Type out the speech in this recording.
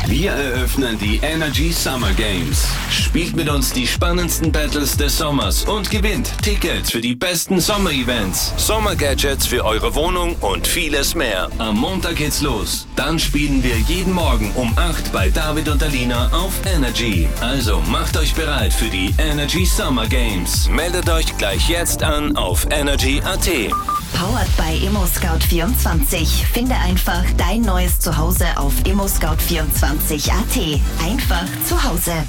Wir eröffnen die Energy Summer Games. Spielt mit uns die spannendsten Battles des Sommers und gewinnt Tickets für die besten Sommer-Events, Sommer-Gadgets für eure Wohnung und vieles mehr. Am Montag geht's los. Dann spielen wir jeden Morgen um 8 bei David und Alina auf Energy. Also macht euch bereit für die Energy Summer Games. Meldet euch gleich jetzt an auf energy.at. Powered by ImmoScout24. Finde einfach dein neues Zuhause auf ImmoScout24.at. Einfach zu Hause.